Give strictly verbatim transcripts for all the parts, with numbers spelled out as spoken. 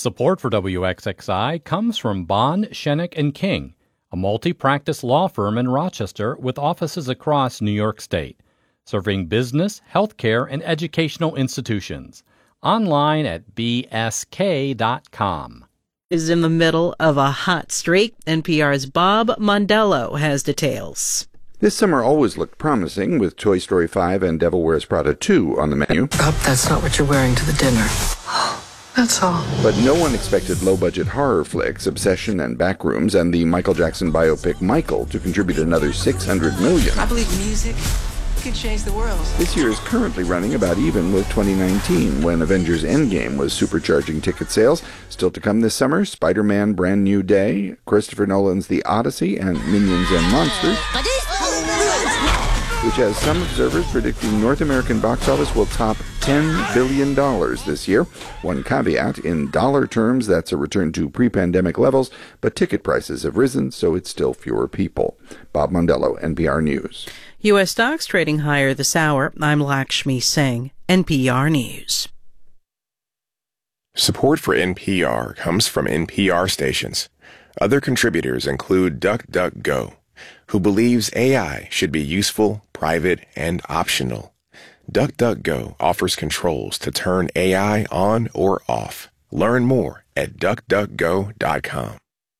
Support for W X X I comes from Bond, Shenik and King, a multi-practice law firm in Rochester with offices across New York State, serving business, healthcare, and educational institutions. Online at b s k dot com. Is in the middle of a hot streak. N P R's Bob Mondello has details. This summer always looked promising with Toy Story five and Devil Wears Prada two on the menu. I hope that's not what you're wearing to the dinner. That's all. But no one expected low-budget horror flicks, Obsession and Backrooms, and the Michael Jackson biopic Michael to contribute another six hundred million dollars. I believe music could change the world. This year is currently running about even with twenty nineteen, when Avengers Endgame was supercharging ticket sales. Still to come this summer, Spider-Man Brand New Day, Christopher Nolan's The Odyssey, and Minions and Monsters, which has some observers predicting North American box office will top ten billion dollars this year. One caveat, in dollar terms, that's a return to pre-pandemic levels, but ticket prices have risen, so it's still fewer people. Bob Mondello, N P R News. U S stocks trading higher this hour. I'm Lakshmi Singh, N P R News. Support for N P R comes from N P R stations. Other contributors include DuckDuckGo, who believes A I should be useful, private, and optional. DuckDuckGo offers controls to turn A I on or off. Learn more at duck duck go dot com.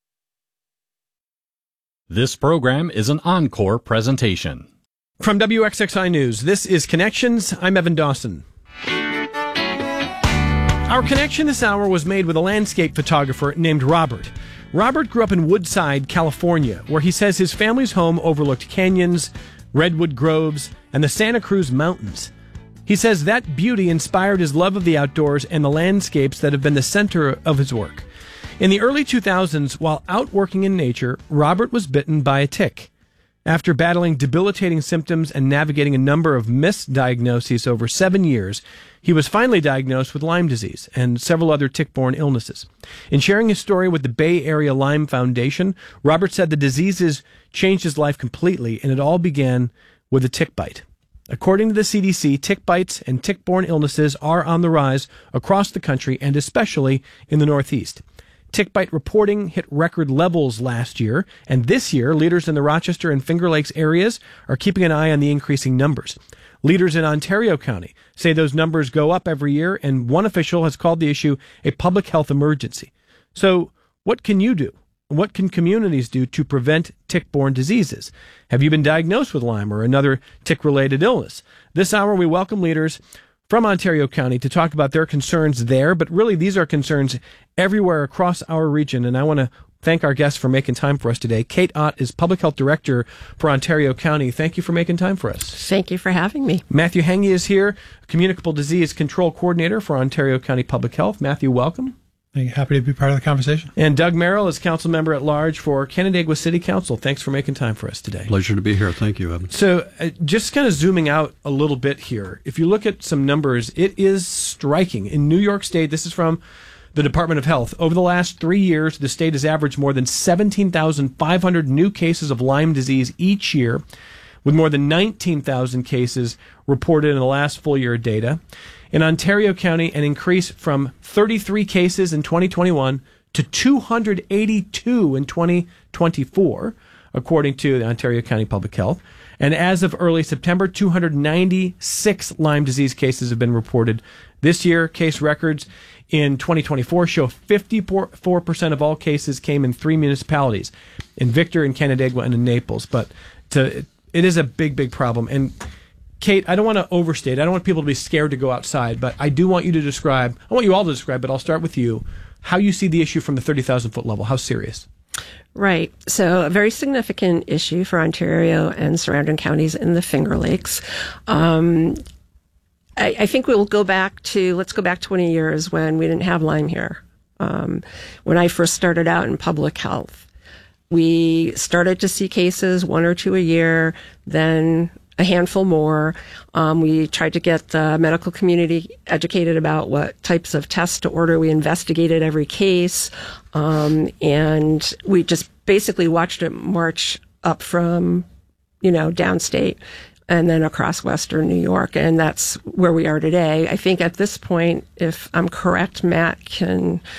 This program is an encore presentation. From W X X I News, this is Connections. I'm Evan Dawson. Our connection this hour was made with a landscape photographer named Robert. Robert grew up in Woodside, California, where he says his family's home overlooked canyons, redwood groves, and the Santa Cruz Mountains. He says that beauty inspired his love of the outdoors and the landscapes that have been the center of his work. In the early two thousands, while out working in nature, Robert was bitten by a tick. After battling debilitating symptoms and navigating a number of misdiagnoses over seven years, he was finally diagnosed with Lyme disease and several other tick-borne illnesses. In sharing his story with the Bay Area Lyme Foundation, Robert said the diseases changed his life completely, and it all began with a tick bite. According to the C D C, tick bites and tick-borne illnesses are on the rise across the country and especially in the Northeast. Tick bite reporting hit record levels last year, and this year, leaders in the Rochester and Finger Lakes areas are keeping an eye on the increasing numbers. Leaders in Ontario County say those numbers go up every year, and one official has called the issue a public health emergency. So, what can you do? What can communities do to prevent tick-borne diseases? Have you been diagnosed with Lyme or another tick-related illness? This hour, we welcome leaders from Ontario County to talk about their concerns there, but really these are concerns everywhere across our region, and I want to thank our guests for making time for us today. Kate Ott is Public Health Director for Ontario County. Thank you for making time for us. Thank you for having me. Matthew Henge is here, Communicable Disease Control Coordinator for Ontario County Public Health. Matthew, welcome. Happy to be part of the conversation. And Doug Merrill is Council Member at Large for Canandaigua City Council. Thanks for making time for us today. Pleasure to be here. Thank you, Evan. So uh, just kind of zooming out a little bit here, if you look at some numbers, it is striking. In New York State, this is from the Department of Health. Over the last three years, the state has averaged more than seventeen thousand five hundred new cases of Lyme disease each year, with more than nineteen thousand cases reported in the last full year data. In Ontario County, an increase from thirty-three cases in twenty twenty-one to two hundred eighty-two in twenty twenty-four, according to the Ontario County Public Health. And as of early September, two hundred ninety-six Lyme disease cases have been reported. This year, case records in twenty twenty-four show fifty-four percent of all cases came in three municipalities, in Victor, in Canandaigua, and in Naples. But to, it is a big, big problem. And Kate, I don't want to overstate. I don't want people to be scared to go outside, but I do want you to describe, I want you all to describe, but I'll start with you, how you see the issue from the thirty thousand foot level. How serious? Right. So a very significant issue for Ontario and surrounding counties in the Finger Lakes. Um, I, I think we'll go back to, let's go back twenty years when we didn't have Lyme here. Um, when I first started out in public health, we started to see cases, one or two a year, then a handful more. Um, we tried to get the medical community educated about what types of tests to order. We investigated every case, um, and we just basically watched it march up from, you know, downstate and then across Western New York. And that's where we are today. I think at this point, if I'm correct, Matt can